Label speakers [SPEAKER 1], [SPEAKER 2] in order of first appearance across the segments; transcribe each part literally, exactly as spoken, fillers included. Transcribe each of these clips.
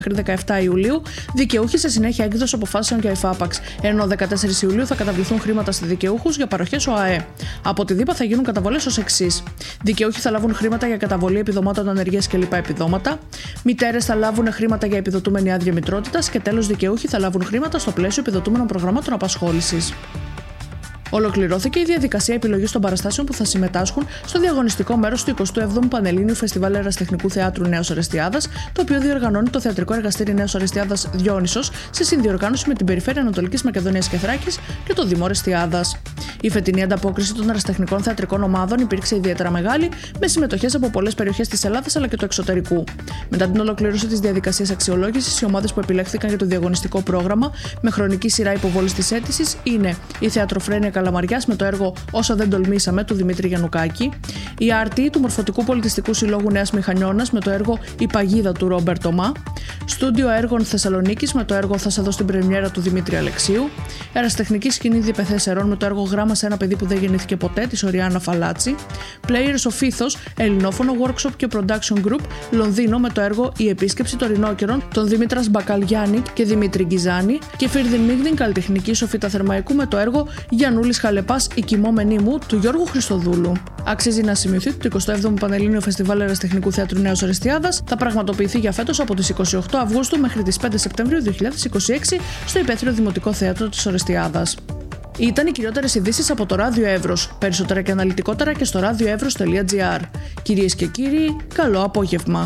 [SPEAKER 1] μέχρι δεκαεπτά Ιουλίου, δικαιούχοι σε συνέχεια έκδοση αποφάσεων για εφάπαξ, ενώ δεκατέσσερις Ιουλίου θα καταβληθούν χρήματα σε δικαιούχους για παροχές ΟΑΕ. Από τη ΔΥΠΑ θα γίνουν καταβολές ως εξής. Δικαιούχοι θα λάβουν χρήματα για καταβολή επιδομάτων ανεργίας και λοιπά επιδόματα. Μητέρες θα λάβουν χρήματα για επιδοτούμενη άδεια μητρότητας και τέλος δικαιούχοι θα λάβουν χρήματα στο πλαίσιο επιδοτούμενων προγραμμάτων απασχόλησης. Ολοκληρώθηκε η διαδικασία επιλογής των παραστάσεων που θα συμμετάσχουν στο διαγωνιστικό μέρος του εικοστού έβδομου Πανελλήνιου Φεστιβάλ Αεραστεχνικού Θεάτρου Νέος Ορεστιάδας, το οποίο διοργανώνει το Θεατρικό Εργαστήρι Νέος Ορεστιάδας Διόνυσος σε συνδιοργάνωση με την Περιφέρεια Ανατολικής Μακεδονίας και Θράκης και το Δήμο Ορεστιάδας. Η φετινή ανταπόκριση των αεραστεχνικών θεατρικών ομάδων υπήρξε ιδιαίτερα μεγάλη, με συμμετοχές από πολλές περιοχές της Ελλάδας αλλά και του εξωτερικού. Μετά την ολοκλήρωση της διαδικασίας αξιολόγησης, οι ομάδες που επιλέχθηκαν για το διαγωνιστικό πρόγραμμα με χρονική σειρά υποβολής της αίτησης είναι η Θεατροφρένεια Καλαμαριάς με το έργο «Όσα δεν τολμήσαμε» του Δημήτρη Γιαννουκάκη, η Άρτη του Μορφωτικού Πολιτιστικού Συλλόγου Νέας Μηχανιώνας με το έργο «Η Παγίδα» του Ρόμπερτ Ομά, Στούντιο Έργων Θεσσαλονίκης με το έργο «Θα σε δω στην πρεμιέρα» του Δημήτρη Αλεξίου, Αεραστεχνική Σκηνή Διπεθέσσερων με το έργο «Γράμμα σε ένα παιδί που δεν γεννήθηκε ποτέ» της Οριάννα Φαλάτσι, Players of Ethos, ελληνόφωνο workshop και production group Λονδίνο με το έργο «Η Επίσκεψη των Ρινόκερων» των Δήμητρας Μπακαλιάννη και Δημήτρη Γκιζάνη και Φίρδιν Μίγδιν Καλλιτεχνική Σοφίτα Θερμαϊκού με το έργο «Γιαννούλης Χαλεπάς, η κοιμόμενή μου» του Γιώργου Χριστοδούλου. Αξίζει να σημειωθεί ότι το εικοστό έβδομο Πανελλήνιο Φεστιβάλ Αεραστεχνικού Θεάτρου Νέος Ορεστιάδας θα πραγματοποιηθεί για φέτος από τις είκοσι οκτώ Αυγούστου μέχρι τις πέντε Σεπτεμβρίου δύο χιλιάδες είκοσι έξι στο Υπαίθριο Δημοτικό Θέατρο της Ορεστιάδας. Ήταν οι κυριότερες ειδήσεις από το Ράδιο Εύρος. Περισσότερα και αναλυτικότερα και στο ραδιοεύρος τελεία τζι άρ. Κυρίες και κύριοι, καλό απόγευμα.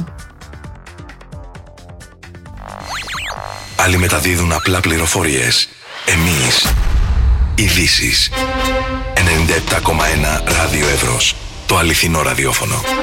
[SPEAKER 2] Άλλοι μεταδίδουν απλά πληροφορίες. Εμείς, ειδήσεις. ενενήντα επτά κόμμα ένα Ράδιο Εύρος. Το αληθινό ραδιόφωνο.